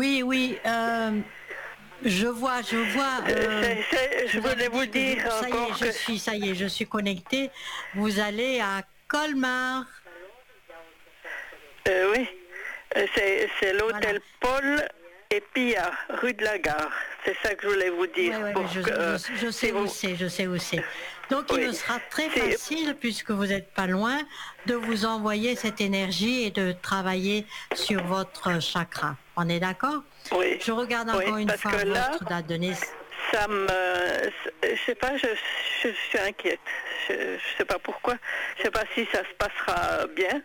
Oui, oui. Je vois, je vois. Je vous avez voulais vous dit que dire ça y encore est, que ça y est, je suis connectée. Vous allez à Colmar. oui, c'est Voilà. l'hôtel Paul et Pia, rue de la Gare. C'est ça que je voulais vous dire. Oui, oui, oui, Pour que, je si sais où vous, c'est, je sais où c'est. Donc, il oui, me sera très si, facile, puisque vous n'êtes pas loin, de vous envoyer cette énergie et de travailler sur votre chakra. On est d'accord? oui, Je regarde oui, encore une parce que fois là, votre date de naissance. ça me, je sais pas, je suis inquiète. Je sais pas pourquoi. Je sais pas si ça se passera bien.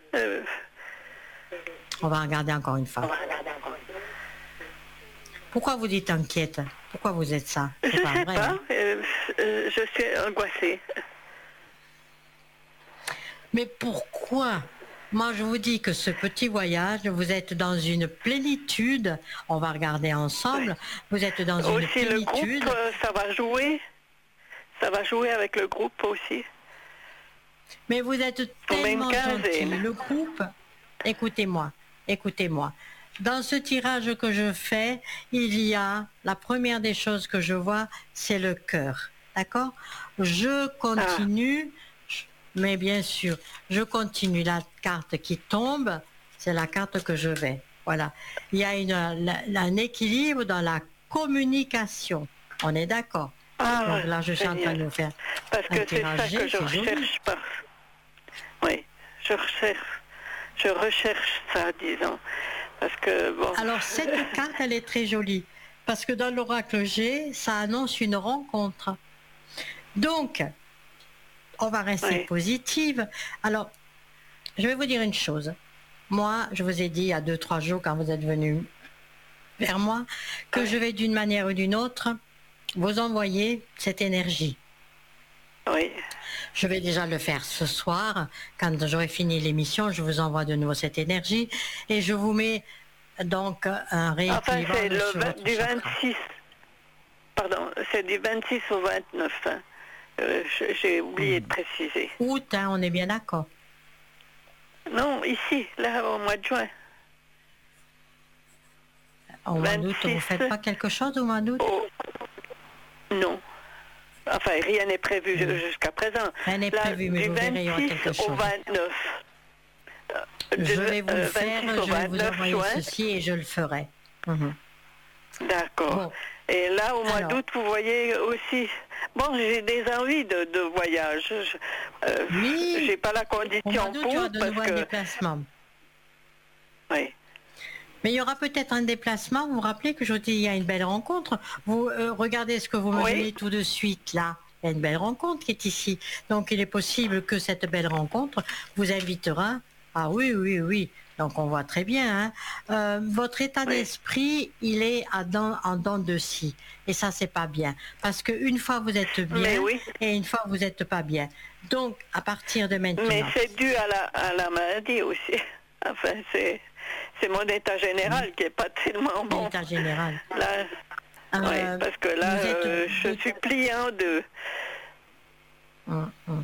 On va regarder encore une fois. Pourquoi vous dites inquiète? Pourquoi vous êtes ça? Je C'est pas sais vrai, pas. hein? Je suis angoissée. Mais pourquoi? Moi, je vous dis que ce petit voyage, vous êtes dans une plénitude. On va regarder Oui. ensemble. Vous êtes dans une Aussi le groupe, plénitude. ça va jouer. Ça va jouer avec le groupe aussi. Mais vous êtes On met une tellement gentil. quinzaine. Le groupe, écoutez-moi, écoutez-moi. Dans ce tirage que je fais, il y a, la première des choses que je vois, c'est le cœur. D'accord? Je Ah, continue, mais bien sûr, je continue. La carte qui tombe, c'est la carte que je vais. Voilà. Il y a un équilibre dans la communication. On est d'accord? ah, Donc là, je suis en train génial. de vous faire Parce un que c'est tirage ça que G, je c'est joli. recherche. Oui, je recherche ça, disons. Parce que, bon, Alors, cette carte, elle est très jolie. Parce que dans l'oracle G, ça annonce une rencontre. Donc, on va rester oui, positive. Alors, je vais vous dire une chose. Moi, je vous ai dit il y a 2, 3 jours, quand vous êtes venu vers moi, que je oui, vais d'une manière ou d'une autre vous envoyer cette énergie. oui. Je vais déjà le faire ce soir. Quand j'aurai fini l'émission, je vous envoie de nouveau cette énergie et je vous mets donc un Enfin, c'est rééquilibrage sur votre du chakra. 26, pardon, c'est du 26 au 29. Hein. J'ai oublié de préciser. Août, hein, on est bien d'accord. Non, ici, là, au mois de juin. Au mois d'août, vous ne 26 faites pas quelque chose au mois d'août? au... Non. Enfin, rien n'est prévu jusqu'à présent. Rien n'est Là, prévu, mais du vous verrez, il y aura 26 quelque au chose. 29. Je vais vous le faire, 26 au je vais vous 29 envoyer juin. ceci et je le ferai. Mhm. D'accord. Bon, Et là, au mois alors, d'août, vous voyez aussi... Bon, j'ai des envies de voyage. oui, J'ai pas la au mois condition d'août, il y aura pour, de parce nouveau un que... déplacement. Oui, Mais il y aura peut-être un déplacement. Vous vous rappelez que je vous dis il y a une belle rencontre. Vous regardez ce que vous me oui, donnez tout de suite là. Il y a une belle rencontre qui est ici. Donc il est possible que cette belle rencontre vous invitera. Ah oui, oui, oui. Donc on voit très bien. Hein. Votre état oui. d'esprit, il est en dents de scie. Et ça, c'est pas bien. Parce qu'une fois vous êtes Mais bien oui, et une fois vous n'êtes pas bien. Donc à partir de mais maintenant, c'est dû à la maladie aussi. Enfin, c'est mon état général qui est pas tellement bon. l'état général. Là, oui, parce que là, Vous êtes je suis pliée en deux. Hum, hum.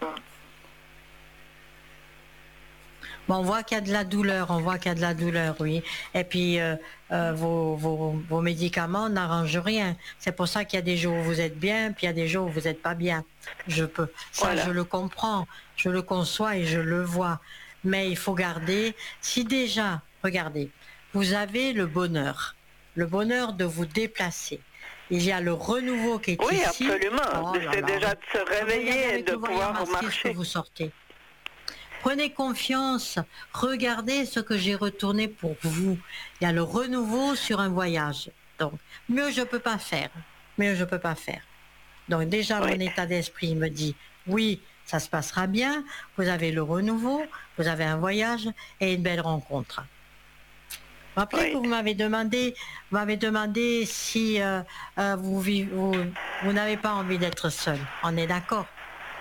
Bon, on voit qu'il y a de la douleur, on voit qu'il y a de la douleur, oui. Et puis, vos médicaments n'arrangent rien. C'est pour ça qu'il y a des jours où vous êtes bien, puis il y a des jours où vous n'êtes pas bien. Ça, je Voilà. le comprends, je le conçois et je le vois. Mais il faut garder, si déjà, regardez, vous avez le bonheur de vous déplacer. Il y a le renouveau qui est Oui, ici. absolument. Oh là C'est là, déjà de se regardez réveiller et avec de le voyant pouvoir masqué ce que marcher. vous sortez. Prenez confiance, regardez ce que j'ai retourné pour vous. Il y a le renouveau sur un voyage. Donc, mieux je peux pas faire. Mieux je peux pas faire. Donc déjà, mon Oui, état d'esprit me dit, oui, ça se passera bien, vous avez le renouveau, vous avez un voyage et une belle rencontre. Rappelez que oui. vous m'avez demandé si vous n'avez pas envie d'être seul. On est d'accord?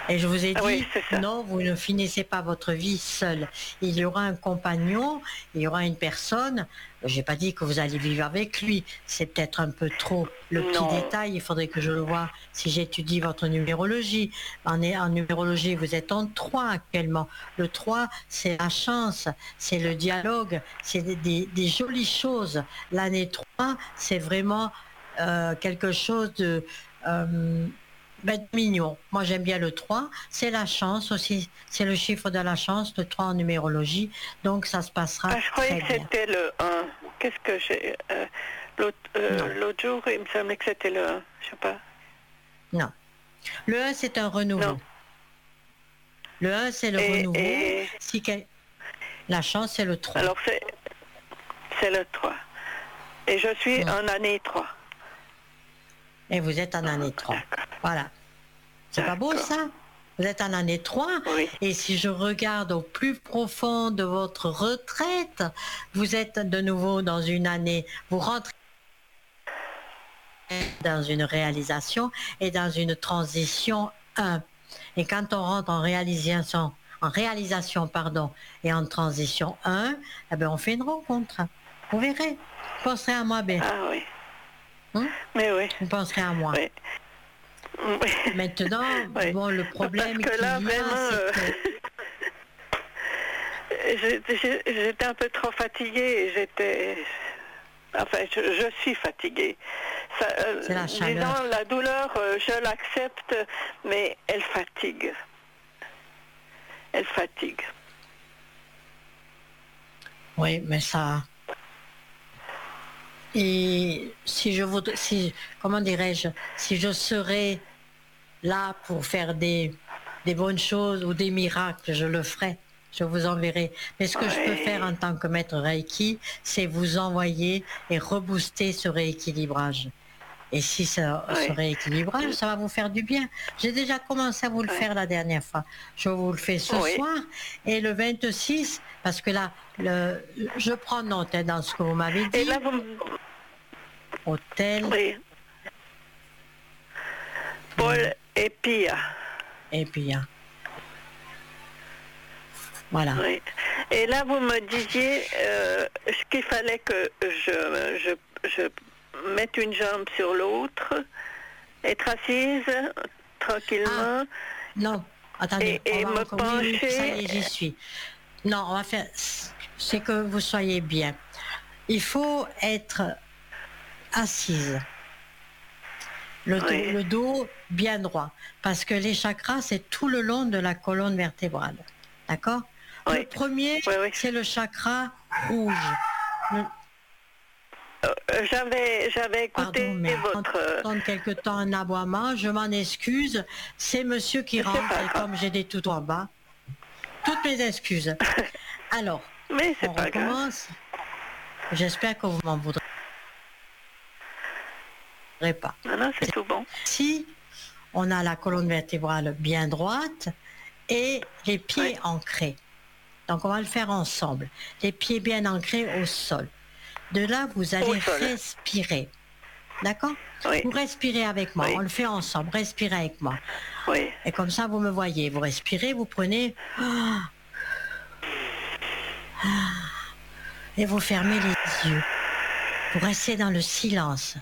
Et je vous ai dit, Oui, c'est ça. non, vous ne finissez pas votre vie seul. Il y aura un compagnon, il y aura une personne. Je n'ai pas dit que vous allez vivre avec lui. C'est peut-être un peu trop le petit Non. détail. Il faudrait que je le voie si j'étudie votre numérologie. En numérologie, vous êtes en 3 actuellement. Le 3, c'est la chance, c'est le dialogue, c'est des jolies choses. L'année 3, c'est vraiment quelque chose de... mignon. Moi, j'aime bien le 3. C'est la chance aussi. C'est le chiffre de la chance, le 3 en numérologie. Donc, ça se passera Je croyais très que bien. c'était le 1. Qu'est-ce que j'ai... l'autre jour, il me semblait que c'était le 1. Je sais pas. Non. Le 1, c'est un renouveau. Non. Le 1, c'est le renouveau. Si la chance, c'est le 3. Alors, c'est le 3. Et je suis en année 3. Et vous êtes en année 3. Voilà. C'est pas beau, ça? Vous êtes en année 3. Oui. Et si je regarde au plus profond de votre retraite, vous êtes de nouveau dans une année. Vous rentrez dans une réalisation et dans une transition 1. Et quand on rentre en réalisation, et en transition 1, eh bien, on fait une rencontre. Vous verrez. Vous penserez à moi, bien. Ah oui. Mais oui. Vous penserez à moi. Oui. Oui. Maintenant, oui. Bon, le problème parce que là, vraiment, j'étais un peu trop fatiguée et j'étais... Enfin, je suis fatiguée. C'est la chaleur. Disons, la douleur, je l'accepte, mais elle fatigue. Elle fatigue. Oui, mais ça... Et si je voudrais, comment dirais-je, si je serais là pour faire des bonnes choses ou des miracles, je le ferais, je vous enverrai. Mais ce que je peux faire en tant que maître Reiki, c'est vous envoyer et rebooster ce rééquilibrage. Et si ce rééquilibrage, ça va vous faire du bien. J'ai déjà commencé à vous le faire la dernière fois. Je vous le fais ce soir. Et le 26, parce que là, je prends note dans ce que vous m'avez dit. Et là, Hôtel. Oui. Paul et Pia. Et Pia. Voilà. Oui. Et là, vous me disiez qu'il fallait que je mette une jambe sur l'autre, être assise tranquillement. Non, attendez. Et me pencher. Oui, ça y est, j'y suis. Non, on va faire... C'est que vous soyez bien. Il faut être assise. Le dos bien droit. Parce que les chakras, c'est tout le long de la colonne vertébrale. D'accord? Le premier, c'est le chakra rouge. J'avais écouté votre... Pendant quelque temps un aboiement, je m'en excuse. C'est monsieur qui rentre et comme j'ai des tout en bas. Toutes mes excuses. Alors, mais on recommence. J'espère que vous m'en voudrez pas. Non, c'est tout bon. Si on a la colonne vertébrale bien droite et les pieds ancrés. Donc on va le faire ensemble. Les pieds bien ancrés au sol. De là, vous allez respirer. D'accord? Vous respirez avec moi. On le fait ensemble. Respirez avec moi. Et comme ça, vous me voyez. Vous respirez, vous prenez... Et vous fermez les yeux. Vous restez dans le silence.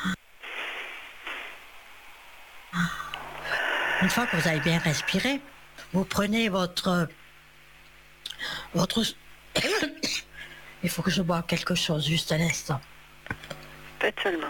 Une fois que vous avez bien respiré, vous prenez votre... Il faut que je boive quelque chose, juste un instant. Faites seulement.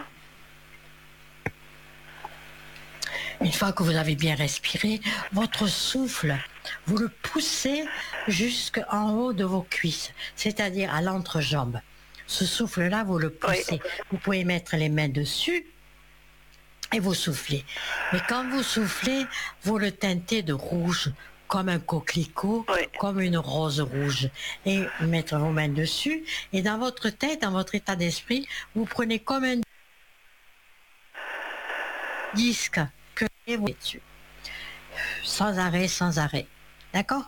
Une fois que vous avez bien respiré, votre souffle, vous le poussez jusqu'en haut de vos cuisses, c'est-à-dire à l'entrejambe. Ce souffle-là, vous le poussez. Vous pouvez mettre les mains dessus et vous soufflez. Mais quand vous soufflez, vous le teintez de rouge, comme un coquelicot, comme une rose rouge. Et mettre vos mains dessus. Et dans votre tête, dans votre état d'esprit, vous prenez comme un disque que vous mettez dessus. Sans arrêt, sans arrêt. D'accord?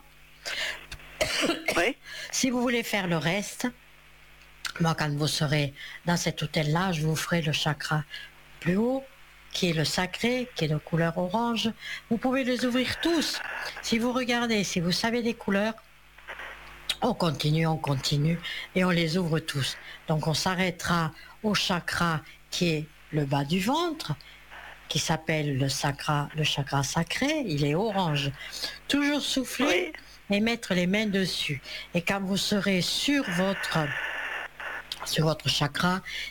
Si vous voulez faire le reste, moi, quand vous serez dans cet hôtel-là, je vous ferai le chakra plus haut, qui est le sacré, qui est de couleur orange. Vous pouvez les ouvrir tous. Si vous regardez, si vous savez les couleurs, on continue et on les ouvre tous. Donc on s'arrêtera au chakra qui est le bas du ventre, qui s'appelle le chakra sacré, il est orange. Toujours souffler et mettre les mains dessus. Et quand vous serez sur votre chakra,